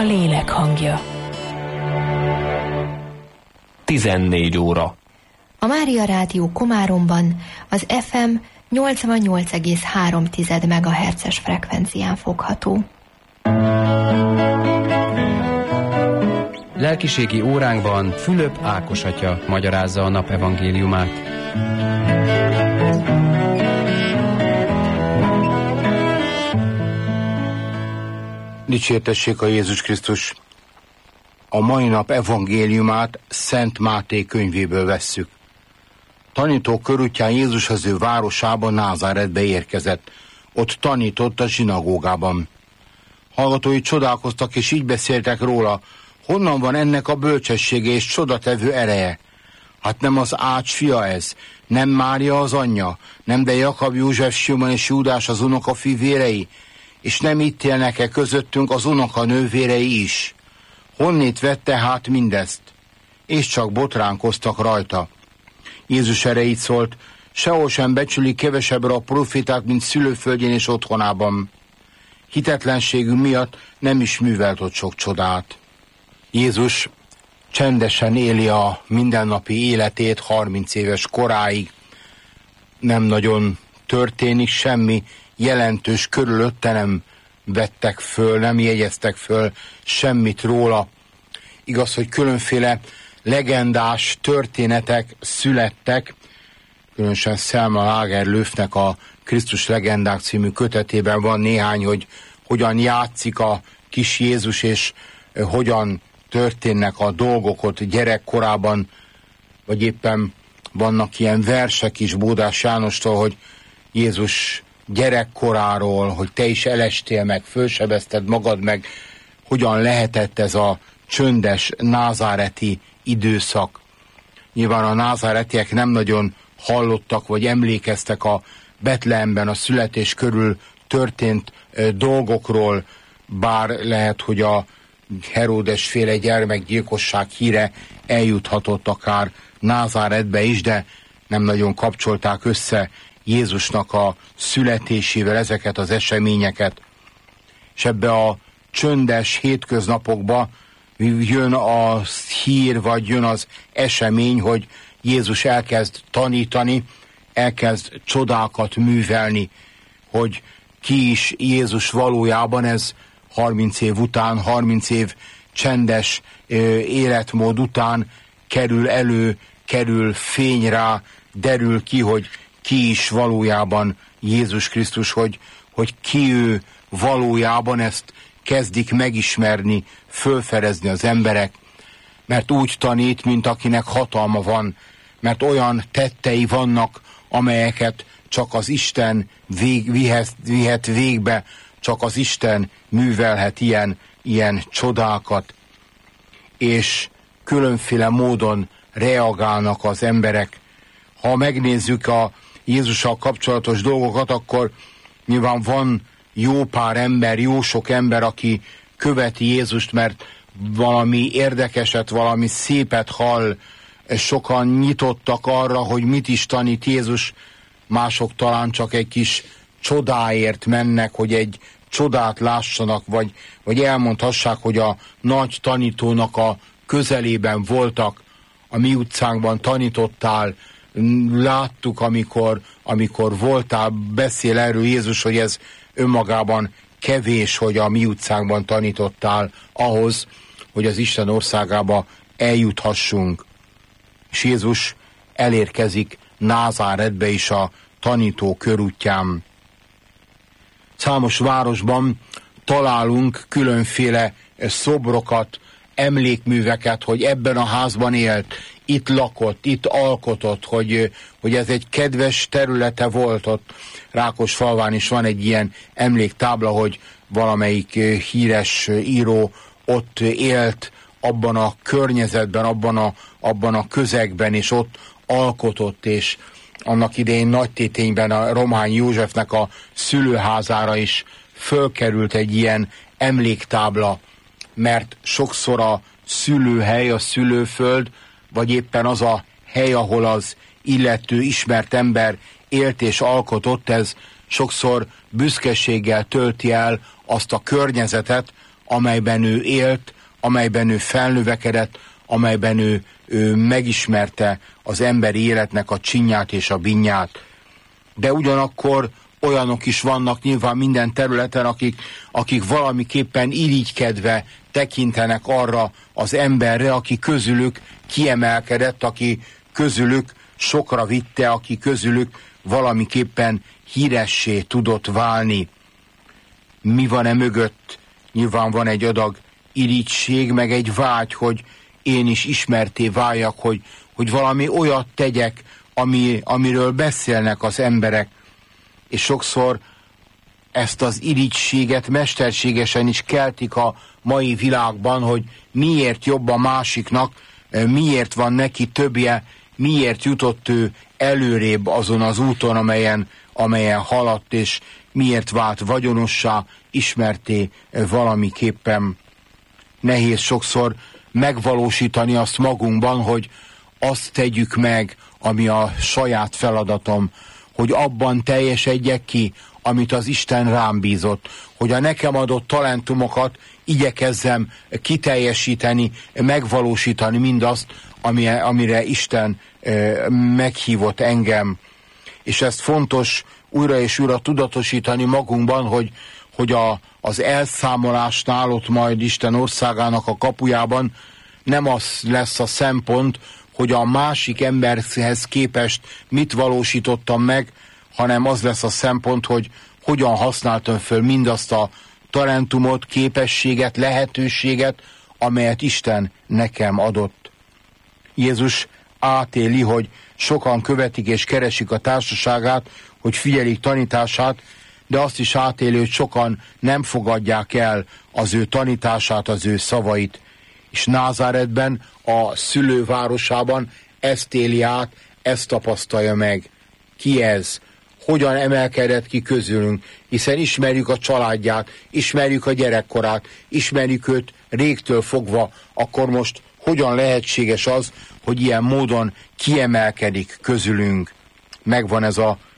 lélek hangja. 14 óra. A Mária Rádió Komáromban az FM 88,3 MHz-es frekvencián fogható. Lelkiségi óránkban Fülöp Ákos atya magyarázza a nap evangéliumát. Dicsértessék a Jézus Krisztus! A mai nap evangéliumát Szent Máté könyvéből vesszük. Tanító körútján Jézus az ő városában, Názáretbe érkezett. Ott tanított a zsinagógában. Hallgatói csodálkoztak, és így beszéltek róla: honnan van ennek a bölcsessége és csodatevő ereje? Hát nem az Ács fia ez? Nem Mária az anyja? Nem de Jakab, József, Simon és Júdás az unokafivérei? És nem itt élnek-e közöttünk az unokanővérei is? Honnét vette hát mindezt? És csak botránkoztak rajta. Jézus erre így szólt: sehol sem becsülik kevesebbre a proféták, mint szülőföldjén és otthonában. Hitetlenségünk miatt nem is művelt ott sok csodát. Jézus csendesen éli a mindennapi életét 30 éves koráig. Nem nagyon történik semmi jelentős körülötte, nem vettek föl, nem jegyeztek föl semmit róla. Igaz, hogy különféle legendás történetek születtek, különösen Selma Lagerlöfnek a Krisztus legendák című kötetében van néhány, hogy hogyan játszik a kis Jézus, és hogyan történnek a dolgok ott gyerekkorában, vagy éppen vannak ilyen versek is Bódás Jánostól, hogy Jézus gyerekkoráról, hogy te is elestél meg, fölsebezted magad meg, hogyan lehetett ez a csöndes názáreti időszak. Nyilván a názáretiek nem nagyon hallottak, vagy emlékeztek a Betlehemben a születés körül történt dolgokról, bár lehet, hogy a Heródes féle gyermekgyilkosság híre eljuthatott akár Názáretbe is, de nem nagyon kapcsolták össze Jézusnak a születésével ezeket az eseményeket. És ebbe a csöndes hétköznapokba jön a hír, vagy jön az esemény, hogy Jézus elkezd tanítani, elkezd csodákat művelni, hogy ki is Jézus valójában, ez 30 év után, 30 év csendes életmód után kerül elő, kerül fény rá, derül ki, hogy ki is valójában Jézus Krisztus, hogy ki ő valójában, ezt kezdik megismerni, fölfedezni az emberek, mert úgy tanít, mint akinek hatalma van, mert olyan tettei vannak, amelyeket csak az Isten vihet végbe, csak az Isten művelhet ilyen csodákat, és különféle módon reagálnak az emberek. Ha megnézzük a Jézussal kapcsolatos dolgokat, akkor nyilván van jó pár ember, jó sok ember, aki követi Jézust, mert valami érdekeset, valami szépet hall. Sokan nyitottak arra, hogy mit is tanít Jézus, mások talán csak egy kis csodáért mennek, hogy egy csodát lássanak, vagy elmondhassák, hogy a nagy tanítónak a közelében voltak, a mi utcánkban tanítottál, láttuk, amikor voltál, beszél erről Jézus, hogy ez önmagában kevés, hogy a mi utcánkban tanítottál ahhoz, hogy az Isten országába eljuthassunk. És Jézus elérkezik Názáretbe is a tanító körútján. Számos városban találunk különféle szobrokat, emlékműveket, hogy ebben a házban élt, itt lakott, itt alkotott, hogy ez egy kedves területe volt. Ott Rákosfalván is van egy ilyen emléktábla, hogy valamelyik híres író ott élt, abban a környezetben, abban a közegben, és ott alkotott, és annak idején Nagytétényben a Román Józsefnek a szülőházára is fölkerült egy ilyen emléktábla, mert sokszor a szülőhely, a szülőföld, vagy éppen az a hely, ahol az illető ismert ember élt és alkotott, ez sokszor büszkeséggel tölti el azt a környezetet, amelyben ő élt, amelyben ő felnövekedett, amelyben ő megismerte az emberi életnek a csinyát és a binnyát. De ugyanakkor olyanok is vannak nyilván minden területen, akik valamiképpen irigykedve tekintenek arra az emberre, aki közülük kiemelkedett, aki közülük sokra vitte, aki közülük valamiképpen híressé tudott válni. Mi van mögött? Nyilván van egy adag irigység, meg egy vágy, hogy én is ismerté váljak, hogy valami olyat tegyek, amiről beszélnek az emberek. És sokszor ezt az irigységet mesterségesen is keltik a mai világban, hogy miért jobb a másiknak, miért van neki többje, miért jutott ő előrébb azon az úton, amelyen haladt, és miért vált vagyonossá, ismerté valamiképpen. Nehéz sokszor megvalósítani azt magunkban, hogy azt tegyük meg, ami a saját feladatom, hogy abban teljesedjek ki, amit az Isten rám bízott, hogy a nekem adott talentumokat igyekezzem kiteljesíteni, megvalósítani mindazt, amire Isten meghívott engem. És ezt fontos újra és újra tudatosítani magunkban, hogy az elszámolásnál ott majd Isten országának a kapujában nem az lesz a szempont, hogy a másik emberhez képest mit valósítottam meg, hanem az lesz a szempont, hogy hogyan használtam föl mindazt a talentumot, képességet, lehetőséget, amelyet Isten nekem adott. Jézus átéli, hogy sokan követik és keresik a társaságát, hogy figyelik tanítását, de azt is átéli, hogy sokan nem fogadják el az ő tanítását, az ő szavait. És Názáretben, a szülővárosában ezt éli át, ezt tapasztalja meg. Ki ez? Hogyan emelkedett ki közülünk? Hiszen ismerjük a családját, ismerjük a gyerekkorát, ismerjük őt régtől fogva, akkor most hogyan lehetséges az, hogy ilyen módon kiemelkedik közülünk? Megvan ez a